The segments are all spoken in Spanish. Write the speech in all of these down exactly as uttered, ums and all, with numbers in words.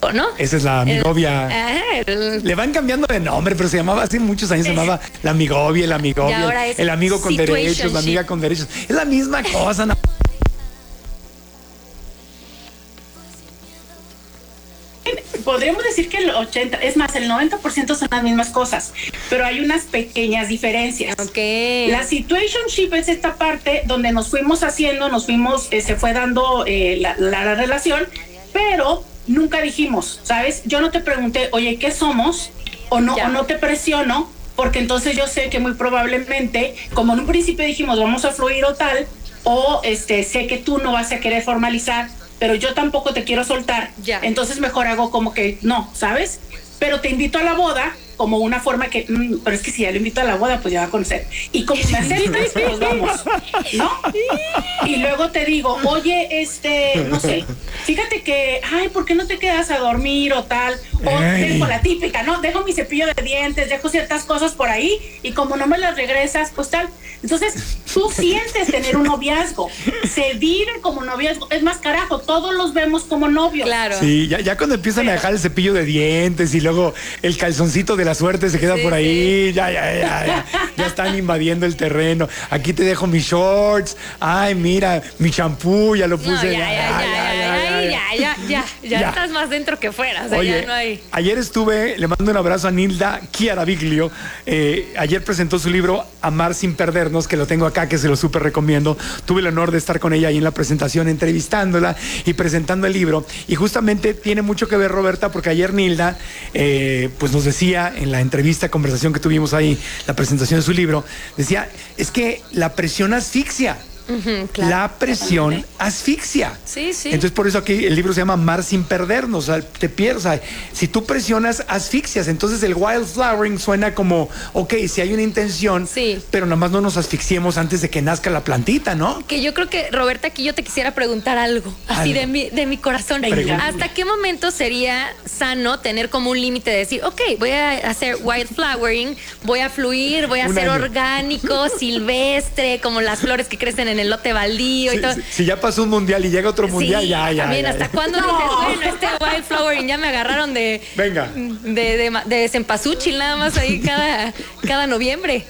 ¿no? Esa es la amigovia. El, el, Le van cambiando de nombre, pero se llamaba hace muchos años, se llamaba la amigovia, el amigovia, el amigo con derechos, la amiga con derechos. Es la misma cosa, ¿no? Podríamos decir que el ochenta, es más, el noventa por ciento son las mismas cosas, pero hay unas pequeñas diferencias. Okay. La situationship es esta parte donde nos fuimos haciendo, nos fuimos, eh, se fue dando eh, la, la, la relación, pero nunca dijimos, ¿sabes? Yo no te pregunté, oye, ¿qué somos? O no, o no te presiono, porque entonces yo sé que muy probablemente, como en un principio dijimos, vamos a fluir o tal, o este, sé que tú no vas a querer formalizar, pero yo tampoco te quiero soltar, ya. Entonces mejor hago como que no, ¿sabes? Pero te invito a la boda como una forma que, mmm, pero es que si ya lo invito a la boda, pues ya va a conocer. Y como me aceptas, pues vamos, ¿no? Y luego te digo, oye, este, no sé, fíjate que, ay, ¿por qué no te quedas a dormir o tal? O dejo la típica, ¿no? Dejo mi cepillo de dientes, dejo ciertas cosas por ahí y como no me las regresas, pues tal. Entonces, tú sientes tener un noviazgo, se vive como noviazgo. Es más, carajo, todos los vemos como novios. Claro. Sí, ya, ya cuando empiezan Pero, a dejar el cepillo de dientes y luego el calzoncito de la suerte se queda sí, por ahí, sí. ya, ya, ya, ya, ya están invadiendo el terreno. Aquí te dejo mis shorts, ay, mira, mi champú, ya lo puse. No, ya, ya, ya, ya, ya, ya, ya, ya, ya, ya estás más dentro que fuera. O sea, Oye, ya no hay... ayer estuve, le mando un abrazo a Nilda Chiaraviglio. Eh, ayer presentó su libro Amar sin perdernos, que lo tengo acá, que se lo súper recomiendo. Tuve el honor de estar con ella ahí en la presentación, entrevistándola y presentando el libro. Y justamente tiene mucho que ver, Roberta, porque ayer Nilda, eh, pues nos decía en la entrevista, conversación que tuvimos ahí, la presentación de su libro, decía, es que la presión asfixia. Uh-huh, claro. La presión asfixia. Sí, sí. Entonces por eso aquí el libro se llama Amar sin perdernos. O sea, te pierdes. O sea, si tú presionas, asfixias. Entonces el wildflowering suena como, ok, si hay una intención, sí, pero nada más no nos asfixiemos antes de que nazca la plantita, ¿no? Que yo creo que, Roberta, aquí yo te quisiera preguntar algo, así algo. de mi, de mi corazón. Pregunta. ¿Hasta qué momento sería sano tener como un límite de decir, ok, voy a hacer wildflowering, voy a fluir, voy a ser orgánico, silvestre, como las flores que crecen en en el lote baldío sí, y todo. Si, si ya pasó un mundial y llega otro mundial, sí, ya, ya. También, ya, ¿hasta ya. cuándo no. dices, bueno, este wildflowering ya me agarraron de. Venga. De, de, de, de cempasúchil nada más ahí cada, cada noviembre?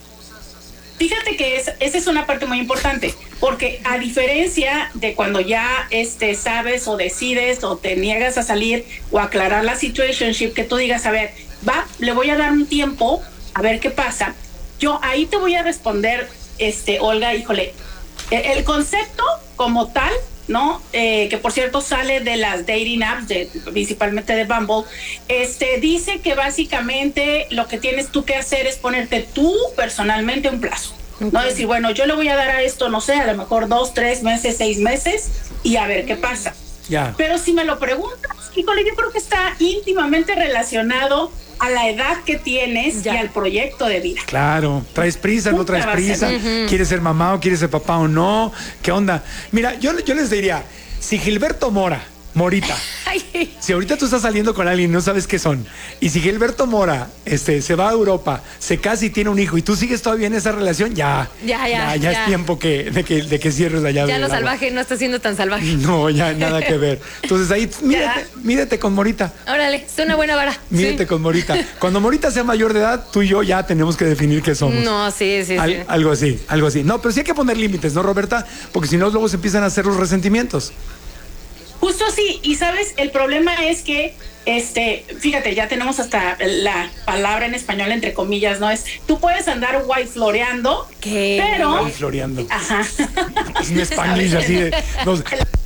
Fíjate que es, esa es una parte muy importante, porque a diferencia de cuando ya este, sabes o decides o te niegas a salir o aclarar la situationship, que tú digas, a ver, va, le voy a dar un tiempo, a ver qué pasa. Yo ahí te voy a responder, este, Olga, híjole, el concepto como tal, ¿no? Eh, que por cierto sale de las dating apps, de, principalmente de Bumble, este, dice que básicamente lo que tienes tú que hacer es ponerte tú personalmente un plazo. Okay. No decir, bueno, yo le voy a dar a esto, no sé, a lo mejor dos, tres meses, seis meses y a ver qué pasa. Yeah. Pero si me lo preguntas, híjole, yo creo que está íntimamente relacionado a la edad que tienes ya. Y al proyecto de vida. Claro, traes prisa, no traes prisa, uh-huh. ¿Quieres ser mamá o quieres ser papá o no? ¿Qué onda? Mira, yo, yo les diría, si Gilberto Mora, Morita, si ahorita tú estás saliendo con alguien y no sabes qué son, y si Gilberto Mora este, se va a Europa, se casa y tiene un hijo, y tú sigues todavía en esa relación, ya, ya, ya, ya, ya, ya. es tiempo que, de, que, de que cierres la llave. Ya lo salvaje no está siendo tan salvaje. No, ya nada que ver. Entonces ahí, mídete, mídete con Morita. Órale, es una buena vara. Mídete sí. con Morita. Cuando Morita sea mayor de edad, tú y yo ya tenemos que definir qué somos. No, sí, sí, Al, sí. Algo así, algo así. No, pero sí hay que poner límites, ¿no, Roberta? Porque si no, luego se empiezan a hacer los resentimientos. Justo sí, y sabes, el problema es que, este, fíjate, ya tenemos hasta la palabra en español entre comillas, ¿no? Es, tú puedes andar wildfloreando, ¿qué? Pero... Wildfloreando. Ajá. Es un spanglish así de... No,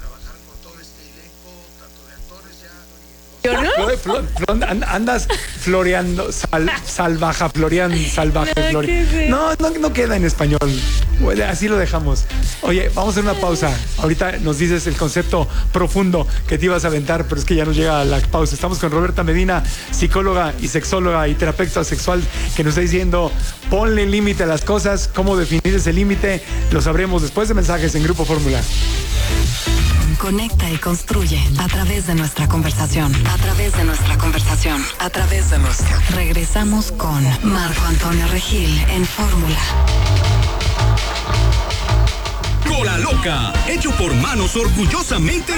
¿Yo no? Flor, flor, flor, andas floreando, sal, salvaja, floreando, salvaje, no, floreando. No, no, no queda en español. Bueno, así lo dejamos. Oye, vamos a hacer una pausa. Ahorita nos dices el concepto profundo que te ibas a aventar, pero es que ya nos llega la pausa. Estamos con Roberta Medina, psicóloga y sexóloga y terapeuta sexual, que nos está diciendo, ponle límite a las cosas, cómo definir ese límite. Lo sabremos después de mensajes en Grupo Fórmula. Conecta y construye a través de nuestra conversación. A través de nuestra conversación. A través de nuestra. Regresamos con Marco Antonio Regil en Fórmula. Cola Loca, hecho por manos orgullosamente